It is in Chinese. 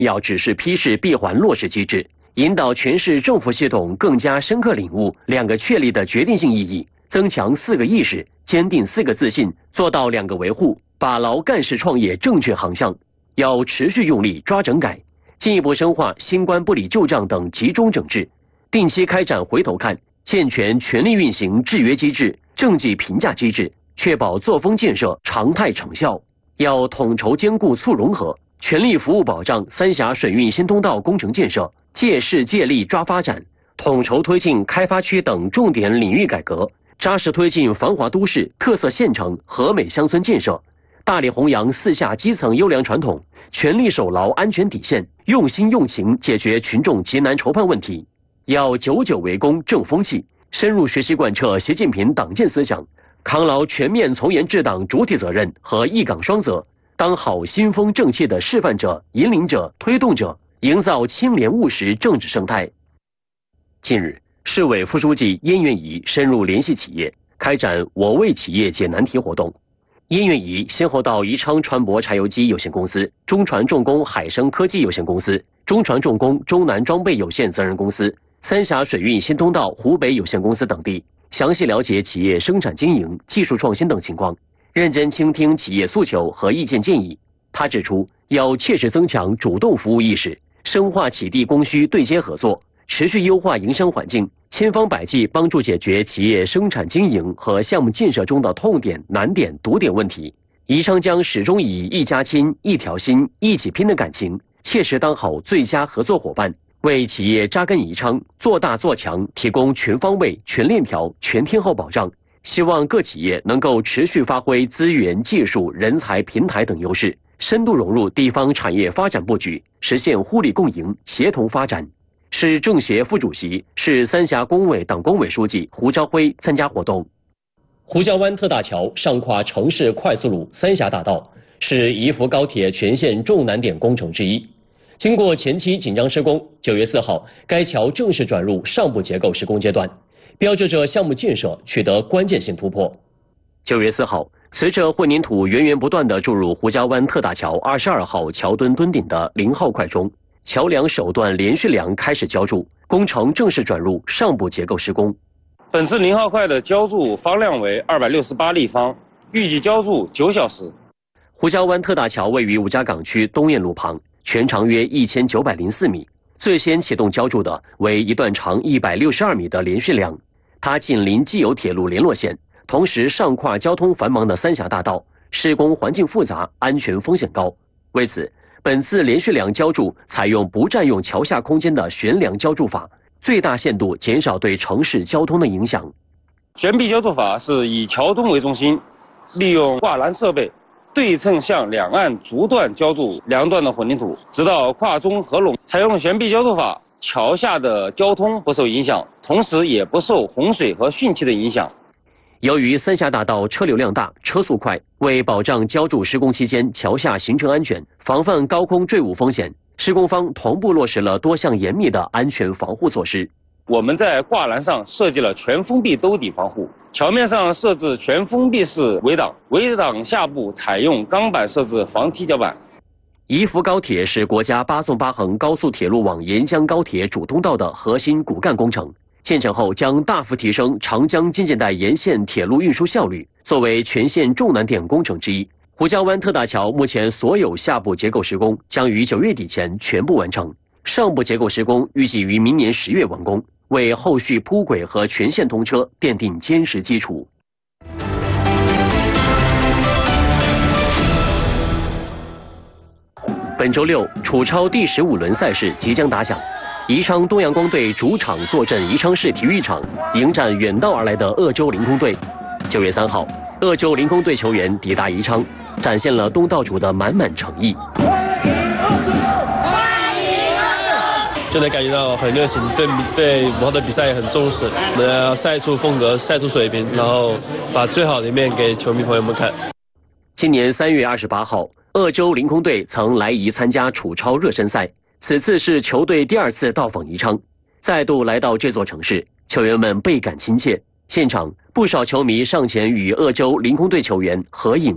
要指示批示闭环落实机制，引导全市政府系统更加深刻领悟2个确立的决定性意义，增强4个意识，坚定4个自信，做到2个维护，把牢干事创业正确航向。要持续用力抓整改，进一步深化新冠不理旧账等集中整治，定期开展回头看，健全权力运行制约机制、政绩评价机制，确保作风建设常态成效。要统筹兼顾促融合，全力服务保障三峡水运新通道工程建设，借势借力抓发展，统筹推进开发区等重点领域改革，扎实推进繁华都市、特色县城、和美乡村建设，大力弘扬4下基层优良传统，全力守牢安全底线，用心用情解决群众急难愁盼问题。要久久为功正风气，深入学习贯彻习近平党建思想，扛牢全面从严治党主体责任和一岗双责，当好新风正气的示范者、引领者、推动者，营造清廉务实政治生态。近日，市委副书记燕元仪深入联系企业，开展“我为企业解难题”活动。燕元仪先后到宜昌船舶柴油机有限公司、中船重工海生科技有限公司、中船重工中南装备有限责任公司、三峡水运新通道湖北有限公司等地，详细了解企业生产经营、技术创新等情况，认真倾听企业诉求和意见建议。他指出，要切实增强主动服务意识，深化企地供需对接合作，持续优化营商环境，千方百计帮助解决企业生产经营和项目建设中的痛点、难点、堵点问题。宜昌将始终以一家亲、一条心、一起拼的感情，切实当好最佳合作伙伴，为企业扎根宜昌、做大做强提供全方位、全链条、全天候保障。希望各企业能够持续发挥资源、技术、人才、平台等优势，深度融入地方产业发展布局，实现互利共赢、协同发展。市政协副主席、市三峡工委党工委书记胡朝辉参加活动。胡椒湾特大桥上跨城市快速路三峡大道，是宜福高铁全线重难点工程之一。经过前期紧张施工，9月4号，该桥正式转入上部结构施工阶段，标志着项目建设取得关键性突破。9月4号，随着混凝土源源不断地注入胡椒湾特大桥22号桥墩墩顶的0号块中，桥梁首段连续梁开始浇筑，工程正式转入上部结构施工。 本次0号块的浇筑方量为268立方，预计浇筑9小时。 胡椒湾特大桥位于吴家岗区东堰路旁，全长约1904米。最先启动浇筑的为一段长162米的连续梁，它紧邻既有铁路联络线，同时上跨交通繁忙的三峡大道，施工环境复杂，安全风险高。为此，本次连续梁浇筑采用不占用桥下空间的悬梁浇筑法，最大限度减少对城市交通的影响。 悬臂浇筑法是以桥墩为中心，利用挂栏设备对称向两岸逐段浇筑梁段的混凝土，直到跨中合拢。采用悬臂浇筑法，桥下的交通不受影响，同时也不受洪水和汛期的影响。 由于三峡大道车流量大、车速快，为保障浇筑施工期间桥下行车安全，防范高空坠物风险，施工方同步落实了多项严密的安全防护措施。 我们在挂栏上设计了全封闭兜底防护，桥面上设置全封闭式围挡，围挡下部采用钢板设置防踢脚板。 宜福高铁是国家8纵8横高速铁路网沿江高铁主通道的核心骨干工程，建成后将大幅提升长江经济带沿线铁路运输效率。作为全线重难点工程之一，胡椒湾特大桥目前所有下部结构施工将于9月底前全部完成，上部结构施工预计于明年10月完工，为后续铺轨和全线通车奠定坚实基础。本周六，楚超第15轮赛事即将打响，宜昌东阳光队主场坐镇宜昌市体育场，迎战远道而来的鄂州凌空队。9月3号，鄂州凌空队球员抵达宜昌，展现了东道主的满满诚意。 就能感觉到很热情，对我们的比赛也很重视，我们要赛出风格，赛出水平，然后把最好的一面给球迷朋友们看。 今年3月28号，鄂州凌空队曾来宜参加楚超热身赛，此次是球队第2次到访宜昌，再度来到这座城市，球员们倍感亲切。现场不少球迷上前与鄂州凌空队球员合影